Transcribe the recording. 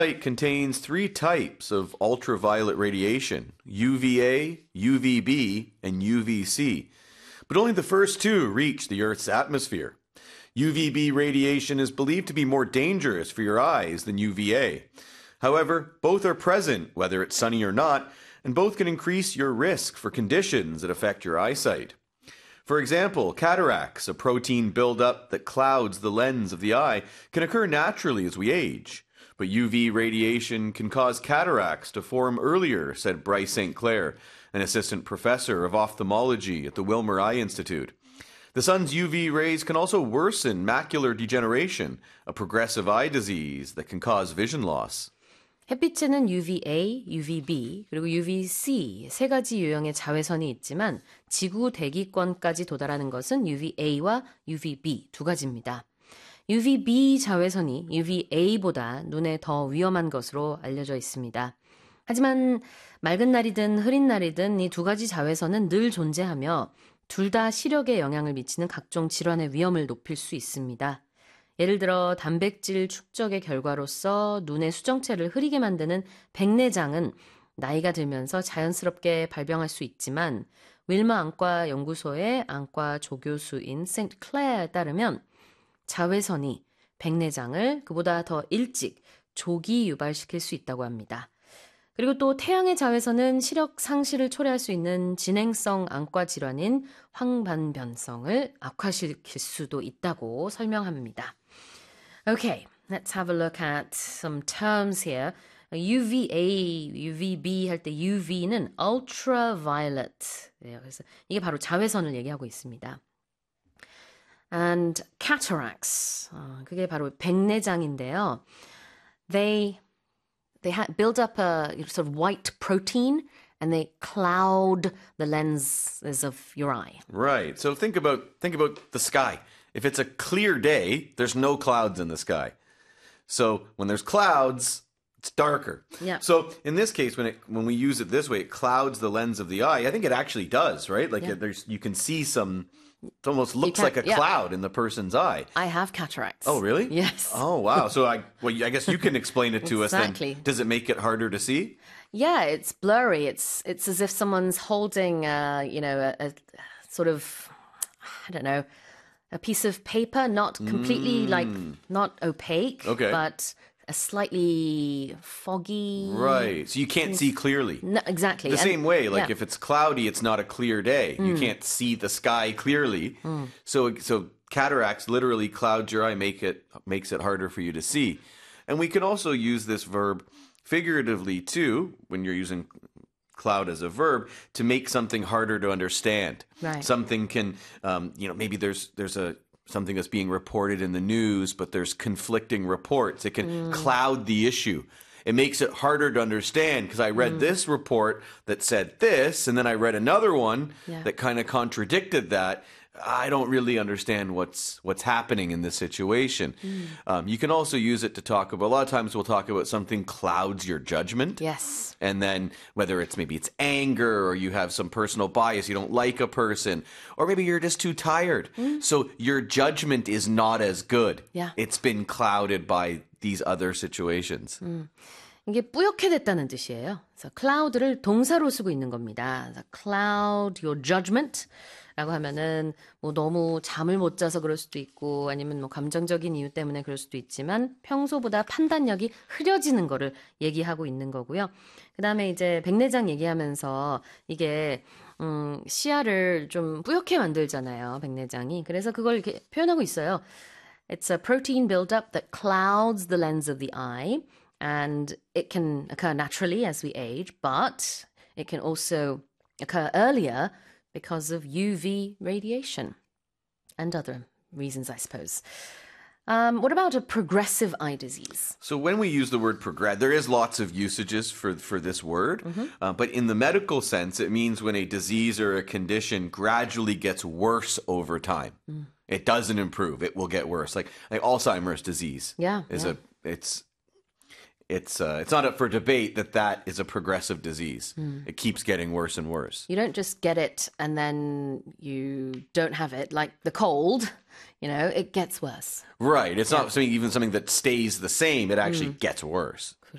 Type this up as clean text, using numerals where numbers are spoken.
Light contains three types of ultraviolet radiation, UVA, UVB, and UVC. But only the first two reach the Earth's atmosphere. UVB radiation is believed to be more dangerous for your eyes than UVA. However, both are present, whether it's sunny or not, and both can increase your risk for conditions that affect your eyesight. For example, cataracts, a protein buildup that clouds the lens of the eye, can occur naturally as we age. But UV radiation can cause cataracts to form earlier, said Bryce St. Clair, an assistant professor of ophthalmology at the Wilmer Eye Institute. The sun's UV rays can also worsen macular degeneration, a progressive eye disease that can cause vision loss. 햇빛에는 UVA, UVB, 그리고 UVC 세 가지 유형의 자외선이 있지만 지구 대기권까지 도달하는 것은 UVA와 UVB 두 가지입니다. UVB 자외선이 UVA보다 눈에 더 위험한 것으로 알려져 있습니다. 하지만 맑은 날이든 흐린 날이든 이 두 가지 자외선은 늘 존재하며 둘 다 시력에 영향을 미치는 각종 질환의 위험을 높일 수 있습니다. 예를 들어 단백질 축적의 결과로서 눈의 수정체를 흐리게 만드는 백내장은 나이가 들면서 자연스럽게 발병할 수 있지만 윌머 안과 연구소의 안과 조교수인 세인트 클레어에 따르면 자외선이 백내장을 그보다 더 일찍 조기 유발시킬 수 있다고 합니다. 그리고 또 태양의 자외선은 시력 상실을 초래할 수 있는 진행성 안과 질환인 황반변성을 악화시킬 수도 있다고 설명합니다. Okay, let's have a look at some terms here. UVA, UVB 할 때 UV는 ultraviolet. 그래서 이게 바로 자외선을 얘기하고 있습니다. And cataracts, 그게 바로 백내장인데요. They build up a sort of white protein and they cloud the lenses of your eye. Right. So think about the sky. If it's a clear day, there's no clouds in the sky. So when there's clouds, it's darker. Yeah. So in this case, when we use it this way, it clouds the lens of the eye. I think it actually does, right? Like you can see some. It almost looks like a cloud in the person's eye. I have cataracts. Oh, really? Yes. Oh, wow. So I guess you can explain it to Exactly. us then. Does it make it harder to see? Yeah, it's blurry. It's as if someone's holding, a sort of, I don't know, a piece of paper, not completely not opaque, but a slightly foggy. Right. So you can't see clearly. No, exactly. The same way, like if it's cloudy, it's not a clear day. You can't see the sky clearly. So cataracts literally clouds your eye, makes it harder for you to see. And we can also use this verb figuratively too, when you're using cloud as a verb, to make something harder to understand. Right. Something can, maybe there's something that's being reported in the news, but there's conflicting reports. It can cloud the issue. It makes it harder to understand because I read this report that said this, and then I read another one that kind of contradicted that. I don't really understand what's happening in this situation. You can also use it to talk about, a lot of times we'll talk about something clouds your judgment. Yes. And then whether it's anger or you have some personal bias, you don't like a person, or maybe you're just too tired. So your judgment is not as good. Yeah. It's been clouded by these other situations. 이게 뿌옇게 됐다는 뜻이에요. 그래서 cloud를 동사로 쓰고 있는 겁니다. 그래서 cloud your judgment 라고 하면은 뭐 너무 잠을 못 자서 그럴 수도 있고 아니면 뭐 감정적인 이유 때문에 그럴 수도 있지만 평소보다 판단력이 흐려지는 거를 얘기하고 있는 거고요. 그다음에 이제 백내장 얘기하면서 이게 시야를 좀 뿌옇게 만들잖아요. 백내장이. 그래서 그걸 이렇게 표현하고 있어요. It's a protein buildup that clouds the lens of the eye and it can occur naturally as we age, but it can also occur earlier because of UV radiation and other reasons, I suppose. What about a progressive eye disease? So when we use the word progress, there is lots of usages for this word. But in the medical sense, it means when a disease or a condition gradually gets worse over time. It doesn't improve. It will get worse. Like Alzheimer's disease. It's not up for debate that is a progressive disease. It keeps getting worse and worse. You don't just get it and then you don't have it. Like the cold, it gets worse. Right. It's not something that stays the same. It actually gets worse.